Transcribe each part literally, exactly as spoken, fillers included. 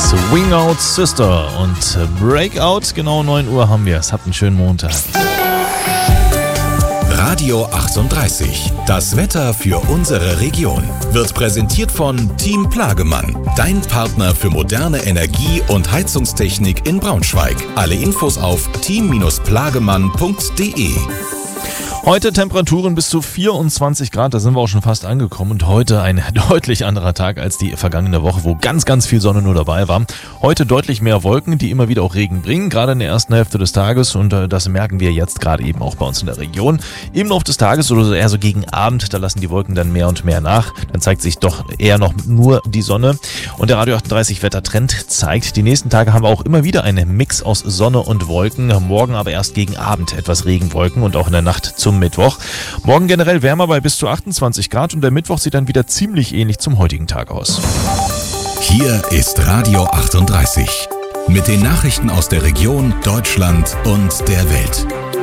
Swing Out Sister und Breakout. Genau neun Uhr haben wir es. Habt einen schönen Montag. Radio achtunddreißig. Das Wetter für unsere Region wird präsentiert von Team Plagemann. Dein Partner für moderne Energie- und Heizungstechnik in Braunschweig. Alle Infos auf team plagemann punkt de. Heute Temperaturen bis zu vierundzwanzig Grad, da sind wir auch schon fast angekommen und heute ein deutlich anderer Tag als die vergangene Woche, wo ganz, ganz viel Sonne nur dabei war. Heute deutlich mehr Wolken, die immer wieder auch Regen bringen, gerade in der ersten Hälfte des Tages und äh, das merken wir jetzt gerade eben auch bei uns in der Region. Im Laufe des Tages oder so eher so gegen Abend, da lassen die Wolken dann mehr und mehr nach, dann zeigt sich doch eher noch nur die Sonne und der Radio achtunddreißig Wettertrend zeigt, die nächsten Tage haben wir auch immer wieder einen Mix aus Sonne und Wolken, morgen aber erst gegen Abend etwas Regenwolken und auch in der Nacht zum Mittwoch. Morgen generell wärmer bei bis zu achtundzwanzig Grad und der Mittwoch sieht dann wieder ziemlich ähnlich zum heutigen Tag aus. Hier ist Radio achtunddreißig mit den Nachrichten aus der Region, Deutschland und der Welt.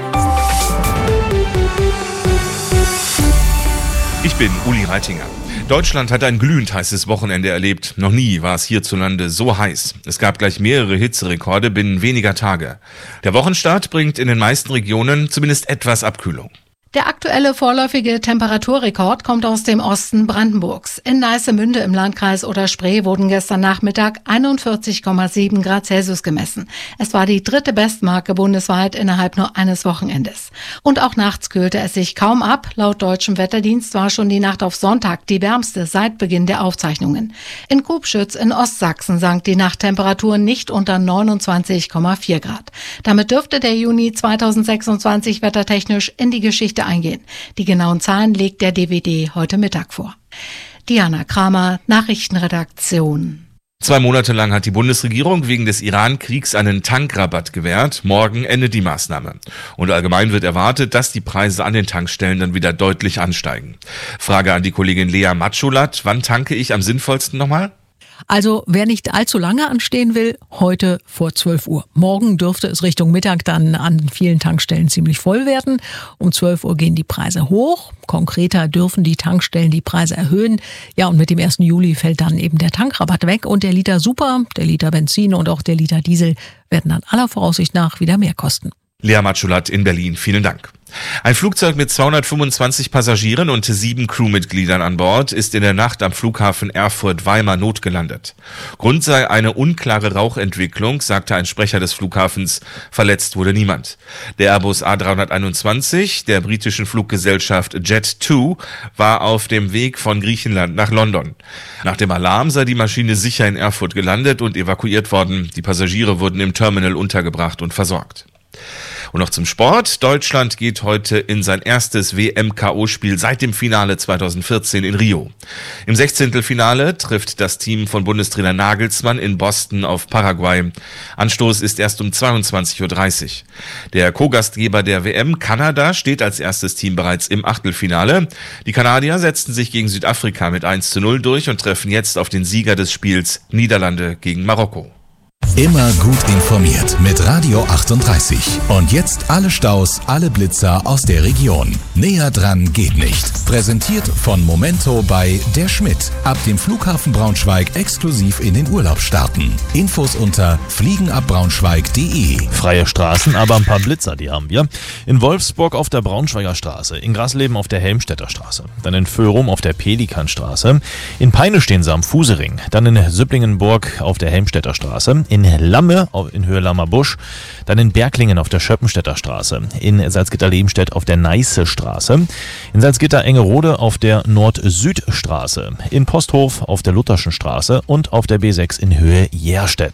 Ich bin Uli Reitinger. Deutschland hat ein glühend heißes Wochenende erlebt. Noch nie war es hierzulande so heiß. Es gab gleich mehrere Hitzerekorde binnen weniger Tage. Der Wochenstart bringt in den meisten Regionen zumindest etwas Abkühlung. Der aktuelle vorläufige Temperaturrekord kommt aus dem Osten Brandenburgs. In Neissemünde im Landkreis Oder-Spree wurden gestern Nachmittag einundvierzig Komma sieben Grad Celsius gemessen. Es war die dritte Bestmarke bundesweit innerhalb nur eines Wochenendes. Und auch nachts kühlte es sich kaum ab. Laut deutschem Wetterdienst war schon die Nacht auf Sonntag die wärmste seit Beginn der Aufzeichnungen. In Kubschütz in Ostsachsen sank die Nachttemperatur nicht unter neunundzwanzig Komma vier Grad. Damit dürfte der Juni zweitausendsechsundzwanzig wettertechnisch in die Geschichte eingehen. Die genauen Zahlen legt der D W D heute Mittag vor. Diana Kramer, Nachrichtenredaktion. Zwei Monate lang hat die Bundesregierung wegen des Iran-Kriegs einen Tankrabatt gewährt. Morgen endet die Maßnahme. Und allgemein wird erwartet, dass die Preise an den Tankstellen dann wieder deutlich ansteigen. Frage an die Kollegin Lea Matschulat. Wann tanke ich am sinnvollsten nochmal? Also wer nicht allzu lange anstehen will, heute vor zwölf Uhr. Morgen dürfte es Richtung Mittag dann an vielen Tankstellen ziemlich voll werden. Um zwölf Uhr gehen die Preise hoch. Konkreter dürfen die Tankstellen die Preise erhöhen. Ja, und mit dem ersten Juli fällt dann eben der Tankrabatt weg. Und der Liter Super, der Liter Benzin und auch der Liter Diesel werden dann aller Voraussicht nach wieder mehr kosten. Lea Matschulat in Berlin, vielen Dank. Ein Flugzeug mit zweihundertfünfundzwanzig Passagieren und sieben Crewmitgliedern an Bord ist in der Nacht am Flughafen Erfurt-Weimar notgelandet. Grund sei eine unklare Rauchentwicklung, sagte ein Sprecher des Flughafens. Verletzt wurde niemand. Der Airbus A dreihunderteinundzwanzig der britischen Fluggesellschaft Jet zwei war auf dem Weg von Griechenland nach London. Nach dem Alarm sei die Maschine sicher in Erfurt gelandet und evakuiert worden. Die Passagiere wurden im Terminal untergebracht und versorgt. Und noch zum Sport. Deutschland geht heute in sein erstes W M-K O-Spiel seit dem Finale zweitausendvierzehn in Rio. Im Sechzehntelfinale trifft das Team von Bundestrainer Nagelsmann in Boston auf Paraguay. Anstoß ist erst um zweiundzwanzig Uhr dreißig. Der Co-Gastgeber der W M, Kanada, steht als erstes Team bereits im Achtelfinale. Die Kanadier setzten sich gegen Südafrika mit eins zu null durch und treffen jetzt auf den Sieger des Spiels, Niederlande gegen Marokko. Immer gut informiert mit Radio achtunddreißig. Und jetzt alle Staus, alle Blitzer aus der Region. Näher dran geht nicht. Präsentiert von Momento bei Der Schmidt. Ab dem Flughafen Braunschweig exklusiv in den Urlaub starten. Infos unter fliegenabbraunschweig punkt de. Freie Straßen, aber ein paar Blitzer, die haben wir. In Wolfsburg auf der Braunschweiger Straße, in Grasleben auf der Helmstedter Straße, dann in Föhrum auf der Pelikanstraße, in Peine stehen sie am Fusering, dann in Süpplingenburg auf der Helmstedter Straße, in Lamme in Höhe Lammerbusch, dann in Berglingen auf der Schöppenstädter Straße, in Salzgitter-Lebenstedt auf der Neiße Straße, in Salzgitter-Engerode auf der Nord-Süd-Straße, in Posthof auf der Lutherschen Straße und auf der B sechs in Höhe Järstedt.